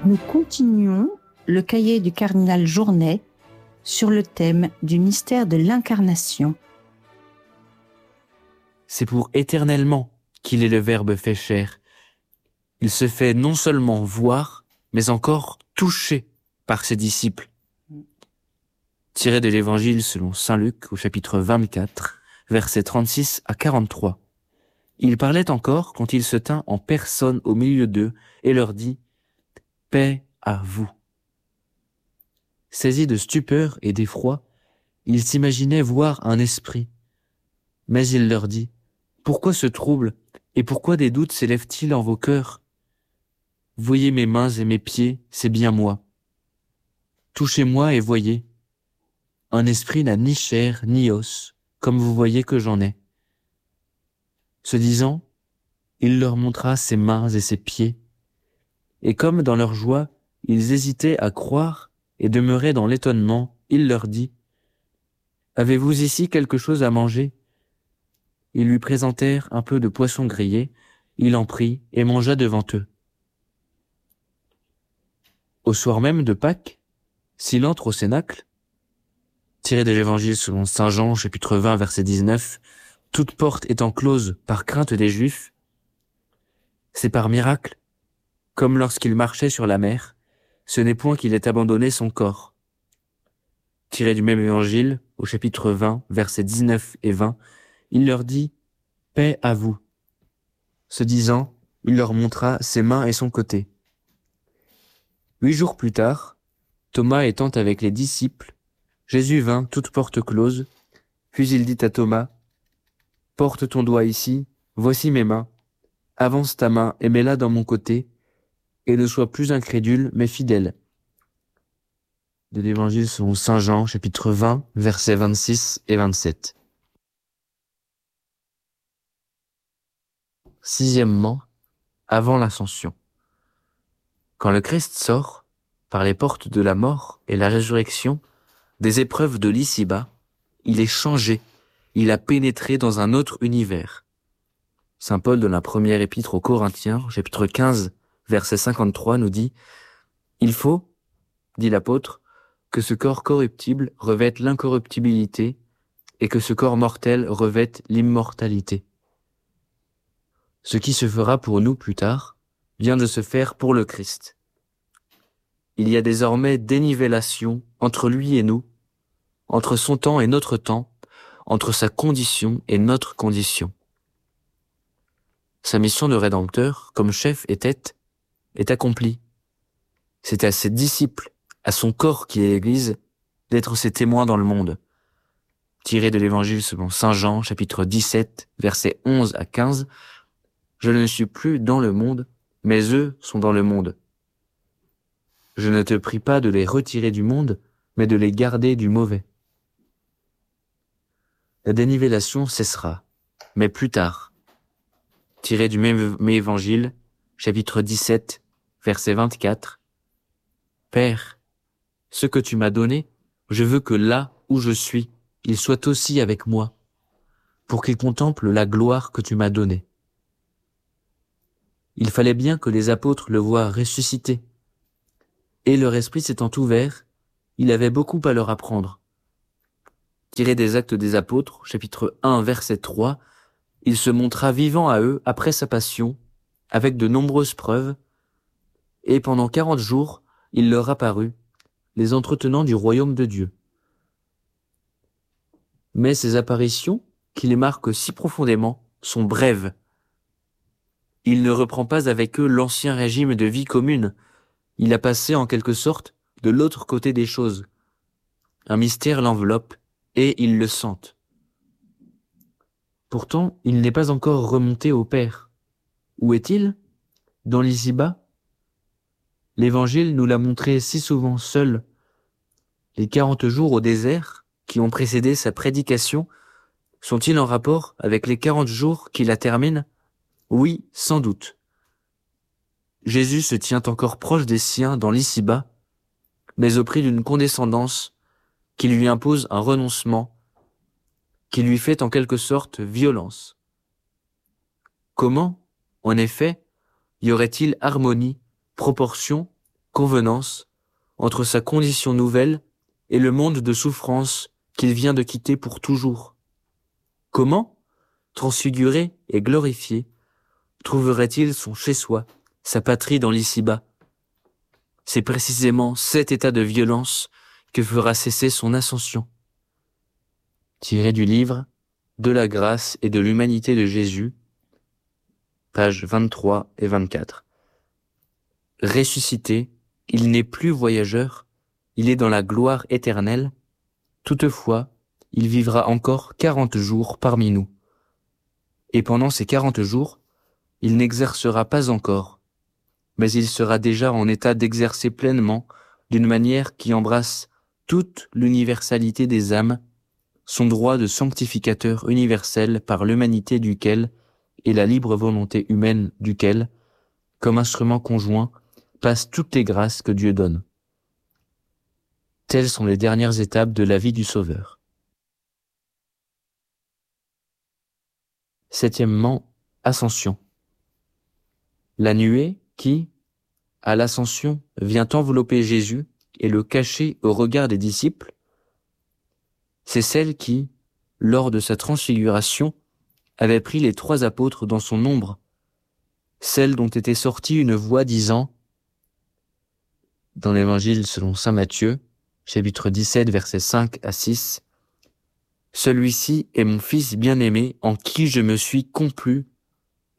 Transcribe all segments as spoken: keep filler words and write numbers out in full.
Nous continuons le cahier du cardinal Journet sur le thème du mystère de l'incarnation. C'est pour éternellement qu'il est le Verbe fait chair. Il se fait non seulement voir, mais encore toucher par ses disciples. Tiré de l'Évangile selon saint Luc au chapitre vingt-quatre, versets trente-six à quarante-trois. Il parlait encore quand il se tint en personne au milieu d'eux et leur dit « Paix à vous ». Saisi de stupeur et d'effroi, il s'imaginait voir un esprit. Mais il leur dit « Pourquoi ce trouble et pourquoi des doutes s'élèvent-ils en vos cœurs ? Voyez mes mains et mes pieds, c'est bien moi. Touchez-moi et voyez. Un esprit n'a ni chair ni os, comme vous voyez que j'en ai. » Ce disant, il leur montra ses mains et ses pieds. Et comme dans leur joie, ils hésitaient à croire et demeuraient dans l'étonnement, il leur dit « Avez-vous ici quelque chose à manger ?» Ils lui présentèrent un peu de poisson grillé, il en prit et mangea devant eux. Au soir même de Pâques, s'il entre au cénacle, tiré de l'Évangile selon saint Jean, chapitre vingt, verset dix-neuf, toute porte étant close par crainte des Juifs, c'est par miracle, comme lorsqu'il marchait sur la mer, ce n'est point qu'il ait abandonné son corps. Tiré du même Évangile, au chapitre vingt, versets dix-neuf et vingt, il leur dit « Paix à vous ». Ce disant, il leur montra ses mains et son côté. Huit jours plus tard, Thomas étant avec les disciples, Jésus vint toute porte close, puis il dit à Thomas, « Porte ton doigt ici, voici mes mains, avance ta main et mets-la dans mon côté, et ne sois plus incrédule, mais fidèle. » De l'Évangile selon saint Jean, chapitre vingt, versets vingt-six et vingt-sept. Sixièmement, avant l'ascension. Quand le Christ sort, par les portes de la mort et la résurrection, des épreuves de l'ici-bas, il est changé, il a pénétré dans un autre univers. Saint Paul, dans la première épître aux Corinthiens, chapitre quinze, verset cinquante-trois, nous dit « Il faut, dit l'apôtre, que ce corps corruptible revête l'incorruptibilité et que ce corps mortel revête l'immortalité. » Ce qui se fera pour nous plus tard vient de se faire pour le Christ. Il y a désormais dénivellation entre lui et nous, entre son temps et notre temps, entre sa condition et notre condition. Sa mission de rédempteur, comme chef et tête, est accomplie. C'est à ses disciples, à son corps qui est l'Église, d'être ses témoins dans le monde. Tiré de l'Évangile selon saint Jean, chapitre dix-sept, versets onze à quinze, « Je ne suis plus dans le monde, mais eux sont dans le monde. Je ne te prie pas de les retirer du monde, mais de les garder du mauvais. » La dénivellation cessera, mais plus tard. Tiré du même Évangile, chapitre dix-sept, verset vingt-quatre. « Père, ce que tu m'as donné, je veux que là où je suis, il soit aussi avec moi, pour qu'il contemple la gloire que tu m'as donnée. » Il fallait bien que les apôtres le voient ressuscité. Et leur esprit s'étant ouvert, il avait beaucoup à leur apprendre. Tiré des Actes des Apôtres, chapitre un, verset trois, il se montra vivant à eux après sa passion, avec de nombreuses preuves, et pendant quarante jours, il leur apparut, les entretenant du royaume de Dieu. Mais ces apparitions, qui les marquent si profondément, sont brèves. Il ne reprend pas avec eux l'ancien régime de vie commune. Il a passé en quelque sorte de l'autre côté des choses. Un mystère l'enveloppe et ils le sentent. Pourtant, il n'est pas encore remonté au Père. Où est-il? Dans l'ici-bas? L'Évangile nous l'a montré si souvent seul. Les quarante jours au désert qui ont précédé sa prédication sont-ils en rapport avec les quarante jours qui la terminent? Oui, sans doute. Jésus se tient encore proche des siens dans l'ici-bas, mais au prix d'une condescendance qui lui impose un renoncement, qui lui fait en quelque sorte violence. Comment, en effet, y aurait-il harmonie, proportion convenance entre sa condition nouvelle et le monde de souffrance qu'il vient de quitter pour toujours. Comment, transfiguré et glorifié, trouverait-il son chez-soi, sa patrie dans l'ici-bas? C'est précisément cet état de violence que fera cesser son ascension. Tiré du livre De la grâce et de l'humanité de Jésus, pages vingt-trois et vingt-quatre. Ressuscité, il n'est plus voyageur, il est dans la gloire éternelle. Toutefois, il vivra encore quarante jours parmi nous. Et pendant ces quarante jours, il n'exercera pas encore, mais il sera déjà en état d'exercer pleinement, d'une manière qui embrasse toute l'universalité des âmes, son droit de sanctificateur universel par l'humanité duquel et la libre volonté humaine duquel, comme instrument conjoint, passent toutes les grâces que Dieu donne. Telles sont les dernières étapes de la vie du Sauveur. Septièmement, ascension. La nuée qui, à l'ascension, vient envelopper Jésus et le cacher au regard des disciples, c'est celle qui, lors de sa transfiguration, avait pris les trois apôtres dans son ombre, celle dont était sortie une voix disant, dans l'Évangile selon saint Matthieu, chapitre dix-sept, versets cinq à six, « Celui-ci est mon Fils bien-aimé en qui je me suis complu, écoutez-le. »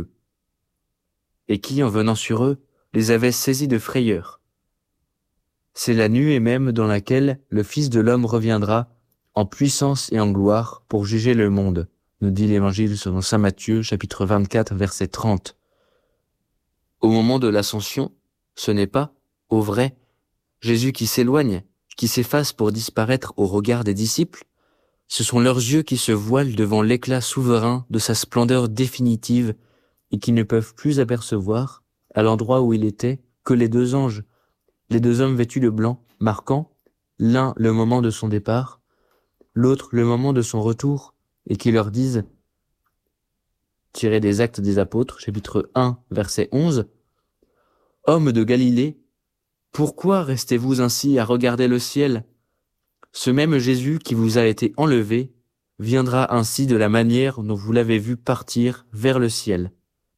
Et qui, en venant sur eux, les avait saisis de frayeur. C'est la nuée même dans laquelle le Fils de l'homme reviendra en puissance et en gloire pour juger le monde, nous dit l'Évangile selon saint Matthieu, chapitre vingt-quatre, verset trente. Au moment de l'ascension, ce n'est pas, au vrai, Jésus qui s'éloigne, qui s'efface pour disparaître au regard des disciples, ce sont leurs yeux qui se voilent devant l'éclat souverain de sa splendeur définitive et qui ne peuvent plus apercevoir, à l'endroit où il était, que les deux anges, les deux hommes vêtus de blanc, marquant, l'un le moment de son départ, l'autre le moment de son retour, et qui leur disent, tiré des Actes des Apôtres, chapitre un, verset onze, « Hommes de Galilée, pourquoi restez-vous ainsi à regarder le ciel? Ce même Jésus qui vous a été enlevé viendra ainsi de la manière dont vous l'avez vu partir vers le ciel. »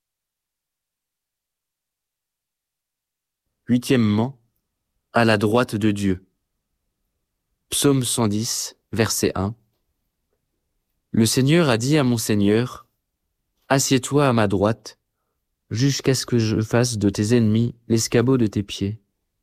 Huitièmement, à la droite de Dieu. Psaume cent dix, verset un. Le Seigneur a dit à mon Seigneur, « Assieds-toi à ma droite, jusqu'à ce que je fasse de tes ennemis l'escabeau de tes pieds. »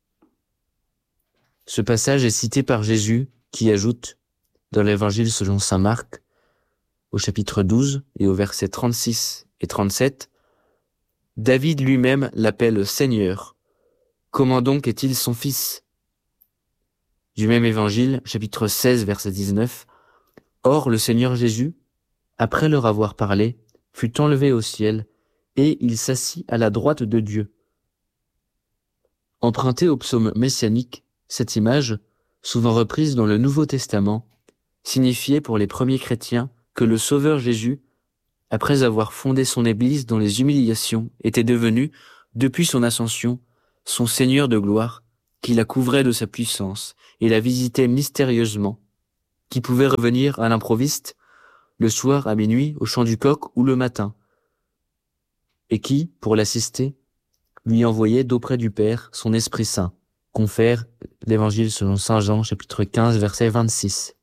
Ce passage est cité par Jésus qui ajoute, dans l'Évangile selon saint Marc, au chapitre douze et au verset trente-six et trente-sept, « David lui-même l'appelle Seigneur. Comment donc est-il son fils ?» Du même Évangile, chapitre seize, verset dix-neuf, « Or le Seigneur Jésus, après leur avoir parlé, fut enlevé au ciel, et il s'assit à la droite de Dieu. » Empruntée au psaume messianique, cette image, souvent reprise dans le Nouveau Testament, signifiait pour les premiers chrétiens que le Sauveur Jésus, après avoir fondé son Église dans les humiliations, était devenu, depuis son ascension, son Seigneur de gloire, qui la couvrait de sa puissance et la visitait mystérieusement, qui pouvait revenir à l'improviste, le soir à minuit au chant du coq ou le matin, et qui, pour l'assister, lui envoyait d'auprès du Père son Esprit Saint, confère l'Évangile selon saint Jean, chapitre quinze, verset vingt-six.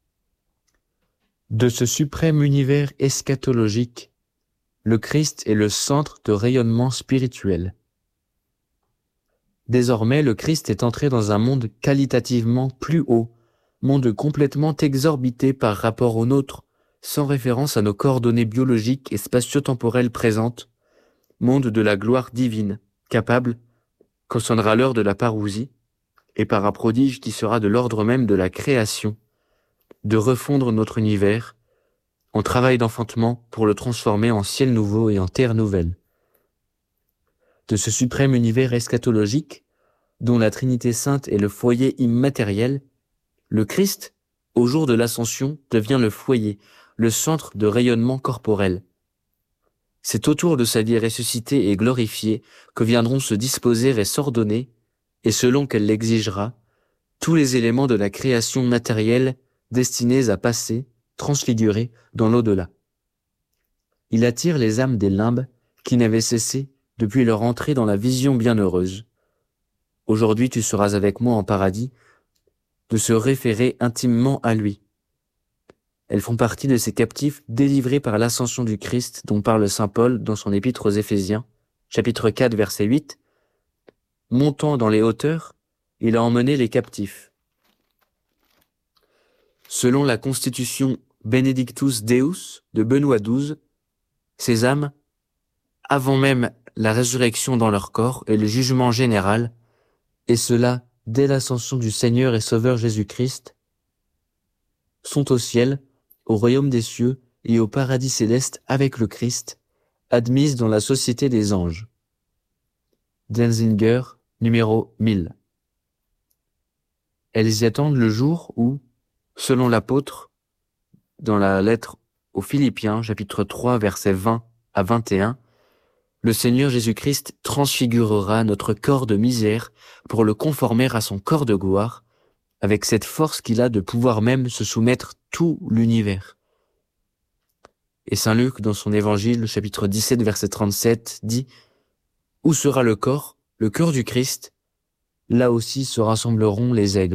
De ce suprême univers eschatologique, le Christ est le centre de rayonnement spirituel. Désormais, le Christ est entré dans un monde qualitativement plus haut, monde complètement exorbité par rapport au nôtre, sans référence à nos coordonnées biologiques et spatio-temporelles présentes, monde de la gloire divine, capable, quand sonnera l'heure de la parousie, et par un prodige qui sera de l'ordre même de la création, de refondre notre univers en travail d'enfantement pour le transformer en ciel nouveau et en terre nouvelle. De ce suprême univers eschatologique, dont la Trinité sainte est le foyer immatériel, le Christ, au jour de l'ascension, devient le foyer, le centre de rayonnement corporel. C'est autour de sa vie ressuscitée et glorifiée que viendront se disposer et s'ordonner, et selon qu'elle l'exigera, tous les éléments de la création matérielle destinés à passer, transfigurés, dans l'au-delà. Il attire les âmes des limbes qui n'avaient cessé, depuis leur entrée dans la vision bienheureuse. Aujourd'hui tu seras avec moi en paradis, de se référer intimement à lui. Elles font partie de ces captifs délivrés par l'ascension du Christ dont parle saint Paul dans son épître aux Éphésiens, chapitre quatre, verset huit. Montant dans les hauteurs, il a emmené les captifs. Selon la constitution Benedictus Deus de Benoît douze, ces âmes, avant même la résurrection dans leur corps et le jugement général, et cela dès l'ascension du Seigneur et Sauveur Jésus-Christ, sont au ciel, au royaume des cieux et au paradis céleste avec le Christ, admises dans la société des anges. Denzinger, numéro mille. Elles y attendent le jour où, selon l'apôtre, dans la lettre aux Philippiens, chapitre trois, versets vingt à vingt et un, le Seigneur Jésus-Christ transfigurera notre corps de misère pour le conformer à son corps de gloire, avec cette force qu'il a de pouvoir même se soumettre tout l'univers. Et saint Luc, dans son évangile, chapitre dix-sept, verset trente-sept, dit « Où sera le corps, le cœur du Christ? Là aussi se rassembleront les aigles. »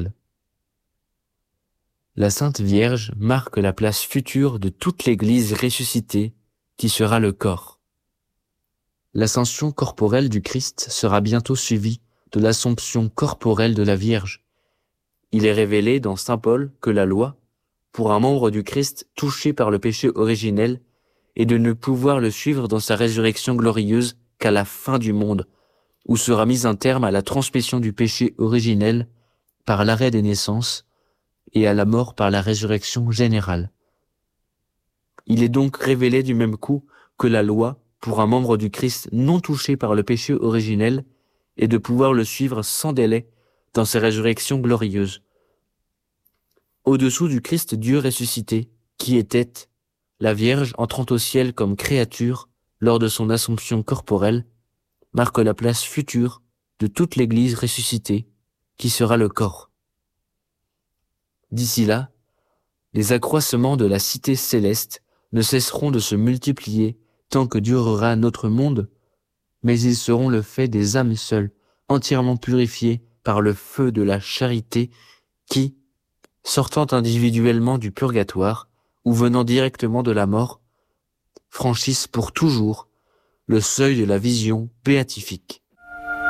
La Sainte Vierge marque la place future de toute l'Église ressuscitée, qui sera le corps. L'ascension corporelle du Christ sera bientôt suivie de l'assomption corporelle de la Vierge. Il est révélé dans saint Paul que la loi, pour un membre du Christ touché par le péché originel, est de ne pouvoir le suivre dans sa résurrection glorieuse qu'à la fin du monde, où sera mis un terme à la transmission du péché originel par l'arrêt des naissances et à la mort par la résurrection générale. Il est donc révélé du même coup que la loi, pour un membre du Christ non touché par le péché originel, est de pouvoir le suivre sans délai dans ses résurrections glorieuses. Au-dessous du Christ Dieu ressuscité, qui était la Vierge entrant au ciel comme créature lors de son assomption corporelle, marque la place future de toute l'Église ressuscitée, qui sera le corps. D'ici là, les accroissements de la cité céleste ne cesseront de se multiplier tant que durera notre monde, mais ils seront le fait des âmes seules, entièrement purifiées par le feu de la charité qui, sortant individuellement du purgatoire ou venant directement de la mort, franchissent pour toujours le seuil de la vision béatifique.